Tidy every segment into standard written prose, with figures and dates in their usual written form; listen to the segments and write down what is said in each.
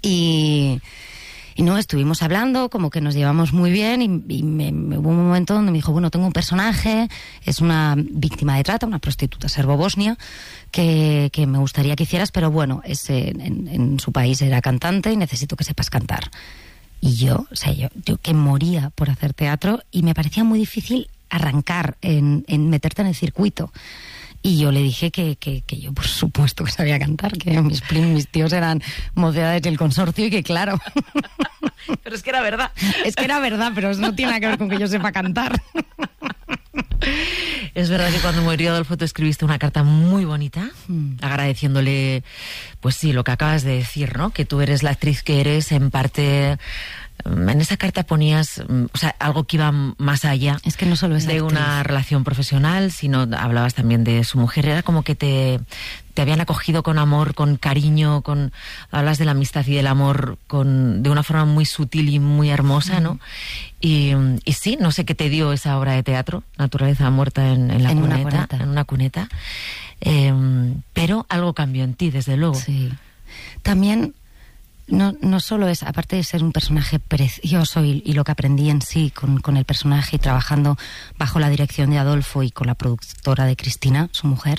Y no, estuvimos hablando, como que nos llevamos muy bien y hubo un momento donde me dijo, bueno, tengo un personaje, es una víctima de trata, una prostituta serbo-bosnia, que me gustaría que hicieras, pero bueno, en su país era cantante y necesito que sepas cantar. Y yo que moría por hacer teatro y me parecía muy difícil arrancar en meterte en el circuito. Y yo le dije que yo, por supuesto, que sabía cantar, que mis tíos eran mocedades del consorcio y que, claro... Pero es que era verdad. Es que era verdad, pero eso no tiene nada que ver con que yo sepa cantar. Es verdad que cuando murió Adolfo tú escribiste una carta muy bonita, agradeciéndole, pues sí, lo que acabas de decir, ¿no? Que tú eres la actriz que eres, en parte... En esa carta ponías, o sea, algo que iba más allá. Es que no solo es de actriz. Una relación profesional, sino hablabas también de su mujer. Era como que te habían acogido con amor, con cariño, hablas de la amistad y del amor de una forma muy sutil y muy hermosa, ¿no? Y sí, no sé qué te dio esa obra de teatro, Naturaleza muerta en una cuneta. Pero algo cambió en ti, desde luego. Sí. También... No solo es, aparte de ser un personaje precioso y lo que aprendí en sí con el personaje y trabajando bajo la dirección de Adolfo y con la productora de Cristina, su mujer,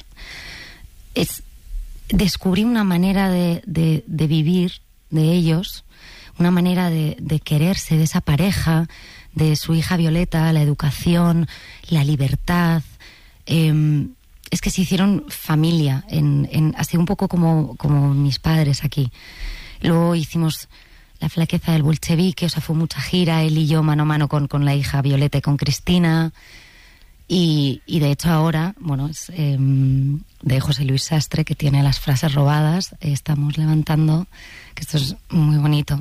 descubrí una manera de vivir de ellos, una manera de quererse, de esa pareja, de su hija Violeta, la educación, la libertad. Es que se hicieron familia, así un poco como mis padres aquí. Luego hicimos La flaqueza del bolchevique, o sea, fue mucha gira, él y yo mano a mano con la hija Violeta y con Cristina. Y de hecho ahora, bueno, es de José Luis Sastre, que tiene Las frases robadas, estamos levantando, que esto es muy bonito.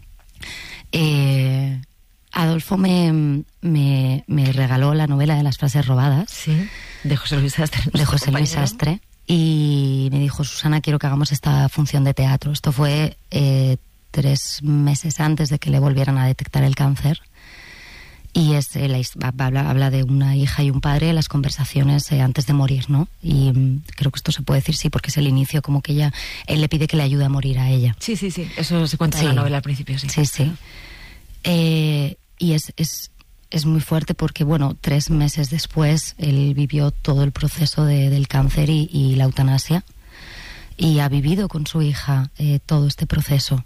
Adolfo me regaló la novela de Las frases robadas. Sí, de José Luis Sastre. De José Luis Sastre. Y me dijo, Susana, quiero que hagamos esta función de teatro. Esto fue 3 meses antes de que le volvieran a detectar el cáncer. Y habla de una hija y un padre, las conversaciones antes de morir, ¿no? Y creo que esto se puede decir sí, porque es el inicio, como que él le pide que le ayude a morir a ella. Sí, eso se cuenta en la novela al principio, sí. Sí. Y es muy fuerte porque, bueno, 3 meses después él vivió todo el proceso del cáncer y la eutanasia, y ha vivido con su hija todo este proceso.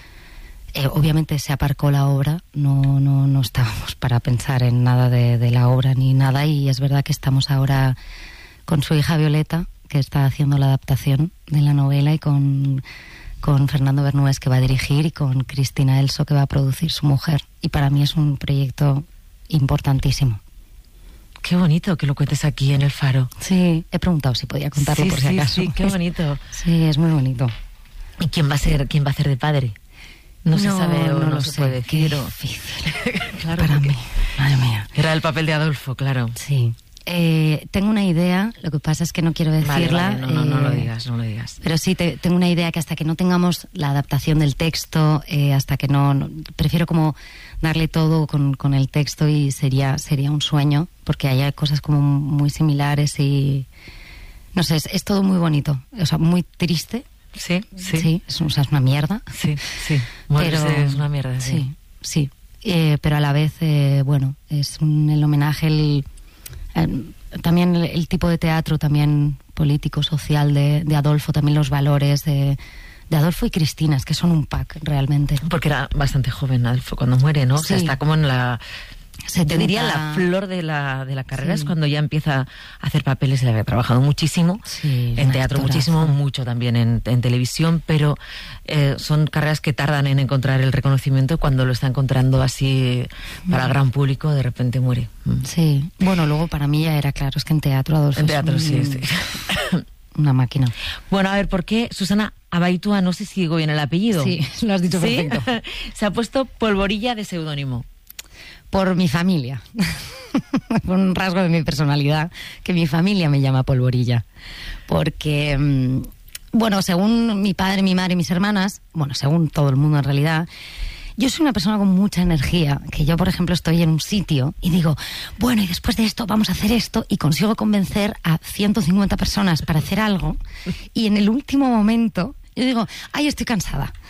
Obviamente se aparcó la obra, no estábamos para pensar en nada de la obra ni nada, y es verdad que estamos ahora con su hija Violeta, que está haciendo la adaptación de la novela, y con Fernando Bernués, que va a dirigir, y con Cristina Elso, que va a producir, su mujer. Y para mí es un proyecto importantísimo. Qué bonito que lo cuentes aquí en El Faro. Sí, he preguntado si podía contarlo por si acaso. Sí, qué bonito. Sí, es muy bonito. ¿Y quién va a ser de padre? No se sabe o no se puede decir. Qué difícil. Claro, para mí. Madre mía. Era el papel de Adolfo, claro. Sí. Tengo una idea, lo que pasa es que no quiero decirla. Vale, no lo digas. Pero sí, tengo una idea que hasta que no tengamos la adaptación del texto, hasta que no prefiero como darle todo con el texto, y sería un sueño, porque hay cosas como muy similares y... No sé, es todo muy bonito, o sea, muy triste. Sí. Es una mierda. Sí. Pero es una mierda, sí. Sí. Pero a la vez, bueno, es el homenaje, también el tipo de teatro también político, social de Adolfo, también los valores de Adolfo y Cristina, es que son un pack realmente. Porque era bastante joven Adolfo cuando muere, ¿no? Sí. O sea, está como en la... 70... Te diría la flor de la carrera, sí. Es cuando ya empieza a hacer papeles. Él había trabajado muchísimo, sí, en teatro muchísimo, mucho también en televisión, pero son carreras que tardan en encontrar el reconocimiento. Cuando lo está encontrando así para el gran público, de repente muere. Sí, bueno, luego para mí ya era claro, es que en teatro Adolfo sí. Una máquina. Bueno, a ver, ¿por qué Susana Abaitua, no sé si digo bien el apellido? Sí, lo has dicho ¿Sí? perfecto. Se ha puesto Polvorilla de seudónimo. Por mi familia, por un rasgo de mi personalidad, que mi familia me llama Polvorilla. Porque, bueno, según mi padre, mi madre y mis hermanas, bueno, según todo el mundo en realidad, yo soy una persona con mucha energía, que yo, por ejemplo, estoy en un sitio y digo, bueno, y después de esto vamos a hacer esto, y consigo convencer a 150 personas para hacer algo, y en el último momento yo digo, ay, estoy cansada.